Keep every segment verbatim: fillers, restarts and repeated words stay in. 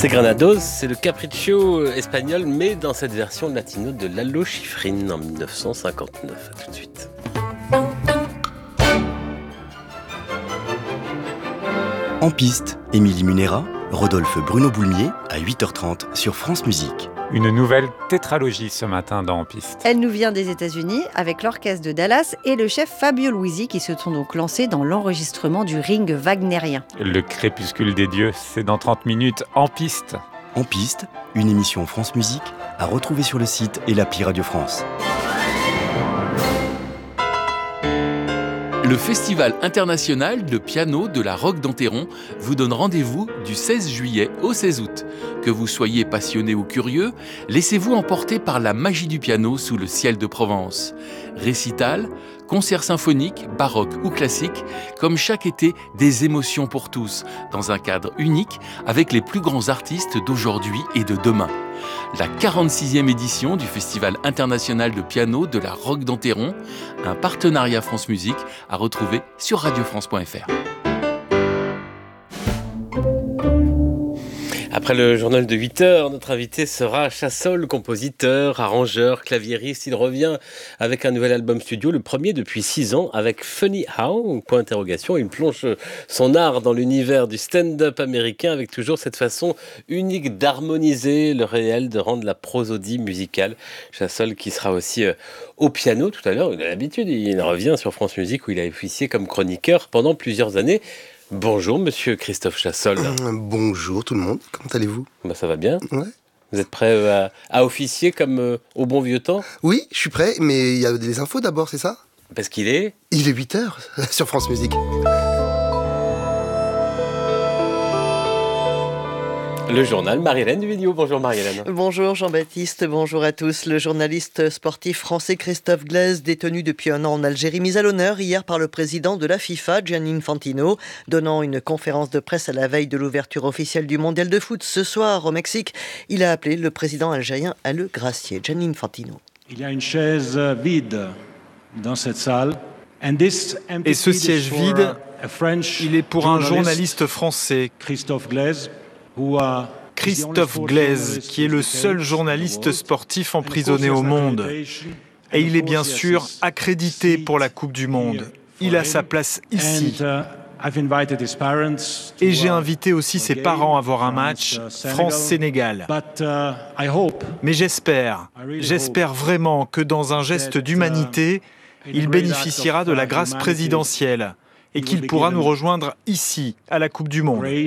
C'est Granados, c'est le capriccio espagnol, mais dans cette version latino de Lalo Schifrin en dix-neuf cent cinquante-neuf. À tout de suite. En piste, Émilie Munera, Rodolphe Bruno Boulmier à huit heures trente sur France Musique. Une nouvelle tétralogie ce matin dans En piste. Elle nous vient des États-Unis avec l'orchestre de Dallas et le chef Fabio Luisi qui se sont donc lancés dans l'enregistrement du Ring wagnérien. Le crépuscule des dieux, c'est dans trente minutes En piste. En piste, une émission France Musique à retrouver sur le site et l'appli Radio France. Le Festival international de piano de la Roque d'Enterron vous donne rendez-vous du seize juillet au seize août. Que vous soyez passionné ou curieux, laissez-vous emporter par la magie du piano sous le ciel de Provence. Récital, concerts symphoniques, baroques ou classiques, comme chaque été, des émotions pour tous, dans un cadre unique avec les plus grands artistes d'aujourd'hui et de demain. La quarante-sixième édition du Festival international de piano de la Roque d'Enterron, un partenariat France Musique à retrouver sur radio france point f r. Après le journal de huit heures, notre invité sera Chassol, compositeur, arrangeur, claviériste. Il revient avec un nouvel album studio, le premier depuis six ans, avec Funny How, point d'interrogation. Il plonge son art dans l'univers du stand-up américain avec toujours cette façon unique d'harmoniser le réel, de rendre la prosodie musicale. Chassol qui sera aussi au piano tout à l'heure. Il a l'habitude, il revient sur France Musique où il a officié comme chroniqueur pendant plusieurs années. Bonjour Monsieur Christophe Chassol. Bonjour tout le monde, comment allez-vous ? Bah, ça va bien. Ouais. Vous êtes prêt euh, à, à officier comme euh, au bon vieux temps ? Oui, je suis prêt, mais il y a des infos d'abord, c'est ça ? Parce qu'il est... Il est huit heures sur France Musique. Le journal, Marie-Hélène Duvigneau. Bonjour Marie-Hélène. Bonjour Jean-Baptiste, bonjour à tous. Le journaliste sportif français Christophe Glaise, détenu depuis un an en Algérie, mis à l'honneur hier par le président de la FIFA, Gianni Infantino, donnant une conférence de presse à la veille de l'ouverture officielle du mondial de foot ce soir au Mexique. Il a appelé le président algérien à le gracier. Gianni Infantino. Il y a une chaise vide dans cette salle. Et ce siège vide, il est pour un journaliste français, Christophe Glaise, Christophe Glaise, qui est le seul journaliste sportif emprisonné au monde. Et il est bien sûr accrédité pour la Coupe du Monde. Il a sa place ici. Et j'ai invité aussi ses parents à voir un match, France-Sénégal. Mais j'espère, j'espère vraiment que dans un geste d'humanité, il bénéficiera de la grâce présidentielle et qu'il pourra nous rejoindre ici, à la Coupe du Monde. Mais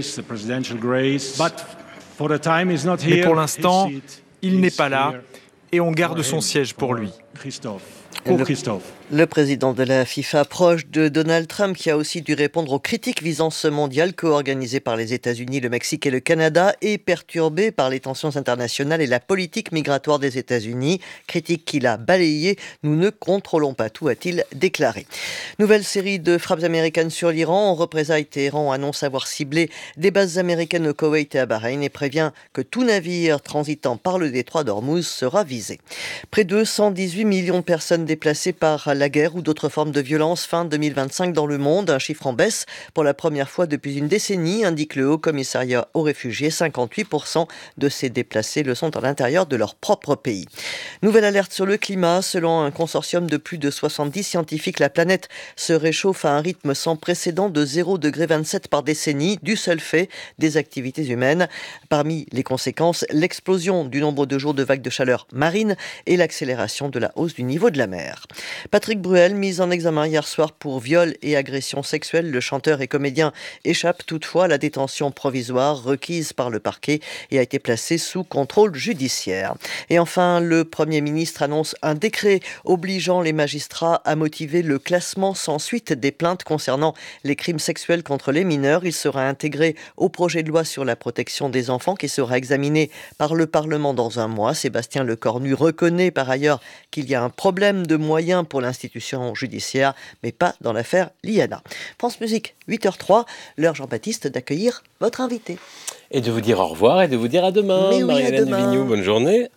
pour l'instant, il n'est pas là et on garde son siège pour lui. Le, le président de la FIFA, proche de Donald Trump, qui a aussi dû répondre aux critiques visant ce mondial co-organisé par les États-Unis, le Mexique et le Canada, et perturbé par les tensions internationales et la politique migratoire des États-Unis. Critique qu'il a balayée. Nous ne contrôlons pas tout, a-t-il déclaré. Nouvelle série de frappes américaines sur l'Iran. En représailles, Téhéran annonce avoir ciblé des bases américaines au Koweït et à Bahreïn et prévient que tout navire transitant par le détroit d'Ormuz sera visé. Près de cent dix-huit millions de personnes déplacées par la guerre ou d'autres formes de violence fin deux mille vingt-cinq dans le monde, un chiffre en baisse pour la première fois depuis une décennie, indique le Haut Commissariat aux réfugiés. cinquante-huit pour cent de ces déplacés le sont à l'intérieur de leur propre pays. Nouvelle alerte sur le climat. Selon un consortium de plus de soixante-dix scientifiques, la planète se réchauffe à un rythme sans précédent de zéro virgule vingt-sept par décennie, du seul fait des activités humaines. Parmi les conséquences, l'explosion du nombre de jours de vagues de chaleur marine et l'accélération de la hausse du niveau de la mer. Patrick Bruel, mis en examen hier soir pour viol et agression sexuelle. Le chanteur et comédien échappe toutefois à la détention provisoire requise par le parquet et a été placé sous contrôle judiciaire. Et enfin, le Premier ministre annonce un décret obligeant les magistrats à motiver le classement sans suite des plaintes concernant les crimes sexuels contre les mineurs. Il sera intégré au projet de loi sur la protection des enfants qui sera examiné par le Parlement dans un mois. Sébastien Lecornu reconnaît par ailleurs qu'il y a un problème de moyens pour l'institution judiciaire, mais pas dans l'affaire Liana. France Musique, huit heures zéro trois, l'heure Jean-Baptiste d'accueillir votre invité. Et de vous dire au revoir et de vous dire à demain. Oui, Marie-Hélène Duvigneau, bonne journée.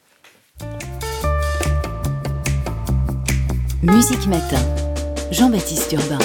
Musique Matin, Jean-Baptiste Urbain.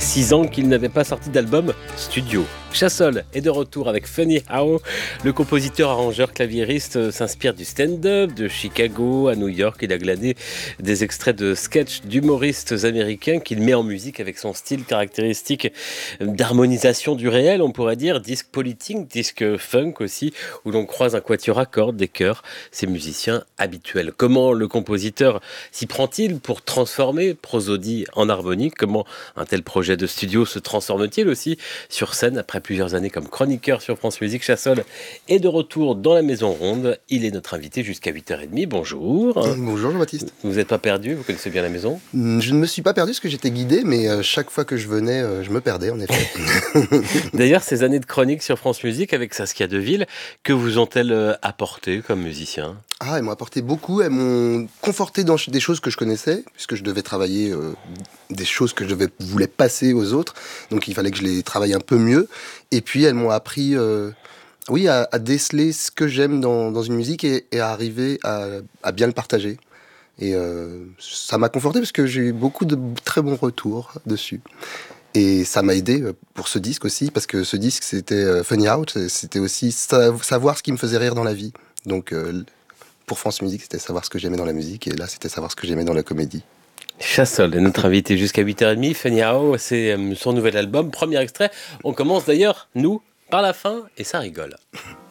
six ans qu'il n'avait pas sorti d'album studio. Chassol est de retour avec Funny How. Le compositeur, arrangeur, claviériste s'inspire du stand-up, de Chicago à New York. Il a glané des extraits de sketchs d'humoristes américains qu'il met en musique avec son style caractéristique d'harmonisation du réel, on pourrait dire, disque politique, disque funk aussi, où l'on croise un quatuor à cordes, des chœurs, ses musiciens habituels. Comment le compositeur s'y prend-il pour transformer prosodie en harmonique? Comment un tel projet de studio se transforme-t-il aussi sur scène après plusieurs années comme chroniqueur sur France Musique? Chassol est de retour dans la Maison Ronde. Il est notre invité jusqu'à huit heures trente. Bonjour. Bonjour Jean-Baptiste. Vous n'êtes pas perdu? Vous connaissez bien la maison? Je ne me suis pas perdu parce que j'étais guidé, mais chaque fois que je venais, je me perdais en effet. D'ailleurs, ces années de chronique sur France Musique avec Saskia Deville, que vous ont-elles apporté comme musicien? Ah, elles m'ont apporté beaucoup. Elles m'ont conforté dans des choses que je connaissais, puisque je devais travailler euh, des choses que je devais, voulais passer aux autres. Donc il fallait que je les travaille un peu mieux. Et puis elles m'ont appris euh, oui, à, à déceler ce que j'aime dans, dans une musique et, et à arriver à, à bien le partager. Et euh, ça m'a conforté parce que j'ai eu beaucoup de très bons retours dessus. Et ça m'a aidé pour ce disque aussi, parce que ce disque, c'était Funny Out, c'était aussi savoir ce qui me faisait rire dans la vie. Donc euh, pour France Musique, c'était savoir ce que j'aimais dans la musique, et là, c'était savoir ce que j'aimais dans la comédie. Chassol est notre invité jusqu'à huit heures trente. Funny How, c'est son nouvel album, premier extrait. On commence d'ailleurs, nous, par la fin, et ça rigole.